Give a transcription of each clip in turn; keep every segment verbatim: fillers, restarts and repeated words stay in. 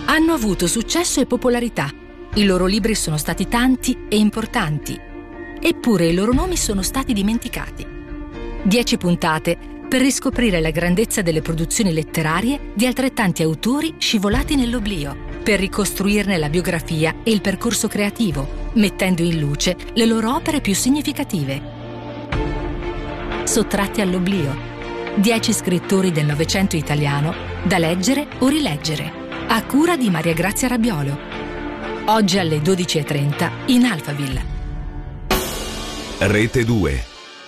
Hanno avuto successo e popolarità. I loro libri sono stati tanti e importanti. Eppure i loro nomi sono stati dimenticati. Dieci puntate per riscoprire la grandezza delle produzioni letterarie di altrettanti autori scivolati nell'oblio, per ricostruirne la biografia e il percorso creativo, mettendo in luce le loro opere più significative. Sottratti all'oblio. Dieci scrittori del Novecento italiano da leggere o rileggere, a cura di Maria Grazia Rabiolo. Oggi alle dodici e trenta in Alphaville. Rete due.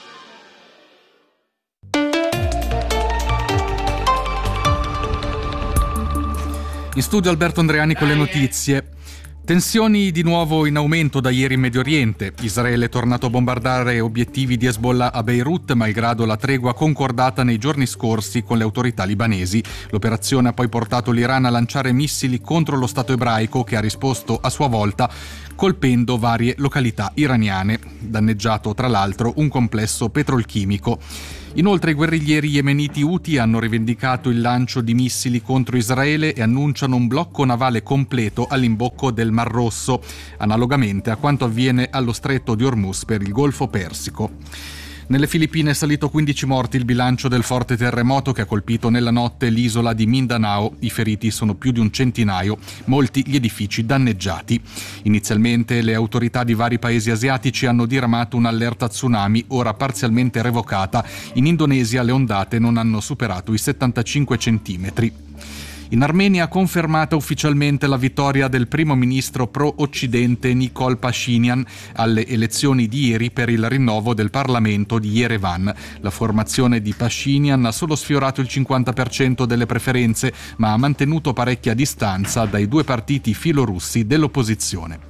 In studio Alberto Andreani con le notizie. Tensioni di nuovo in aumento da ieri in Medio Oriente. Israele è tornato a bombardare obiettivi di Hezbollah a Beirut, malgrado la tregua concordata nei giorni scorsi con le autorità libanesi. L'operazione ha poi portato l'Iran a lanciare missili contro lo Stato ebraico, che ha risposto a sua volta colpendo varie località iraniane, danneggiato tra l'altro un complesso petrolchimico. Inoltre i guerriglieri yemeniti Houthi hanno rivendicato il lancio di missili contro Israele e annunciano un blocco navale completo all'imbocco del Mar Rosso, analogamente a quanto avviene allo stretto di Hormuz per il Golfo Persico. Nelle Filippine è salito quindici morti il bilancio del forte terremoto che ha colpito nella notte l'isola di Mindanao. I feriti sono più di un centinaio, molti gli edifici danneggiati. Inizialmente le autorità di vari paesi asiatici hanno diramato un'allerta tsunami, ora parzialmente revocata. In Indonesia le ondate non hanno superato i settantacinque centimetri. In Armenia ha confermata ufficialmente la vittoria del primo ministro pro-occidente Nikol Pashinyan alle elezioni di ieri per il rinnovo del Parlamento di Yerevan. La formazione di Pashinyan ha solo sfiorato il cinquanta per cento delle preferenze, ma ha mantenuto parecchia distanza dai due partiti filorussi dell'opposizione.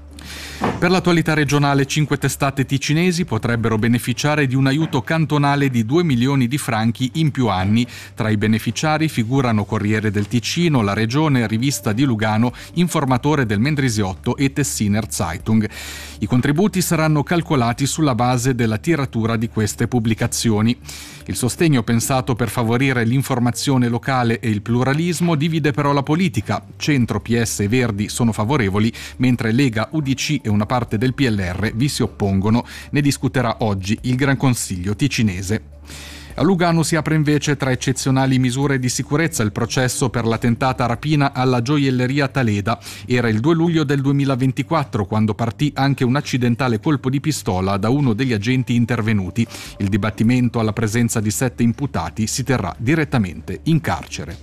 Per l'attualità regionale, cinque testate ticinesi potrebbero beneficiare di un aiuto cantonale di due milioni di franchi in più anni. Tra i beneficiari figurano Corriere del Ticino, La Regione, Rivista di Lugano, Informatore del Mendrisiotto e Tessiner Zeitung. I contributi saranno calcolati sulla base della tiratura di queste pubblicazioni. Il sostegno pensato per favorire l'informazione locale e il pluralismo divide però la politica. Centro, P S e Verdi sono favorevoli, mentre Lega, U D C e una parte del P L R vi si oppongono. Ne discuterà oggi il Gran Consiglio ticinese. A Lugano si apre invece, tra eccezionali misure di sicurezza, il processo per la tentata rapina alla gioielleria Taleda. Era il due luglio del duemilaventiquattro quando partì anche un accidentale colpo di pistola da uno degli agenti intervenuti. Il dibattimento alla presenza di sette imputati si terrà direttamente in carcere.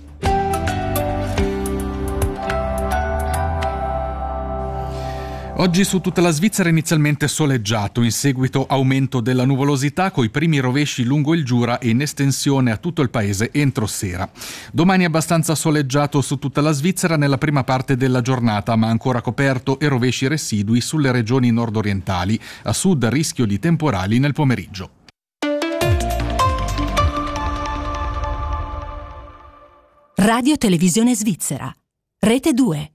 Oggi su tutta la Svizzera inizialmente soleggiato, in seguito aumento della nuvolosità coi primi rovesci lungo il Giura e in estensione a tutto il paese entro sera. Domani abbastanza soleggiato su tutta la Svizzera nella prima parte della giornata, ma ancora coperto e rovesci residui sulle regioni nord-orientali. A sud rischio di temporali nel pomeriggio. Radio Televisione Svizzera. Rete due.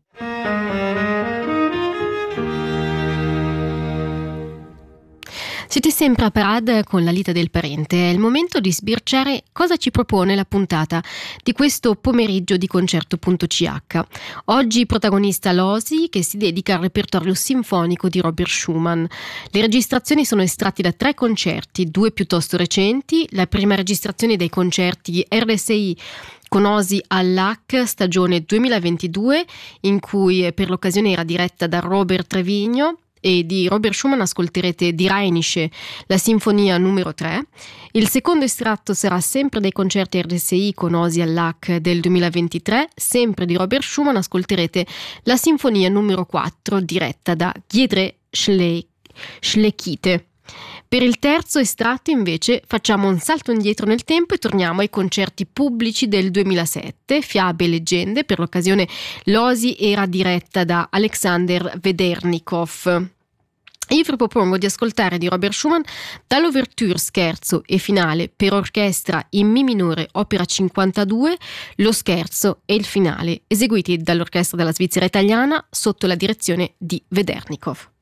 Siete sempre a Parade con la lita del parente. È il momento di sbirciare cosa ci propone la puntata di questo pomeriggio di Concerto punto C H. Oggi protagonista l'Osi, che si dedica al repertorio sinfonico di Robert Schumann. Le registrazioni sono estratti da tre concerti, due piuttosto recenti. La prima registrazione dei concerti di R S I con Osi all'A C stagione duemilaventidue, in cui per l'occasione era diretta da Robert Trevigno, e di Robert Schumann ascolterete di Rheinische la sinfonia numero tre. Il secondo estratto sarà sempre dai concerti R S I con Osi all'A C del duemilaventitré, sempre di Robert Schumann ascolterete la sinfonia numero quattro diretta da Giedrė Šlekytė. Per il terzo estratto invece facciamo un salto indietro nel tempo e torniamo ai concerti pubblici del duemilasette, Fiabe e leggende. Per l'occasione l'Osi era diretta da Alexander Vedernikov. Io vi propongo di ascoltare di Robert Schumann dall'ouverture scherzo e finale per orchestra in Mi minore opera cinquantadue, lo scherzo e il finale eseguiti dall'Orchestra della Svizzera Italiana sotto la direzione di Vedernikov.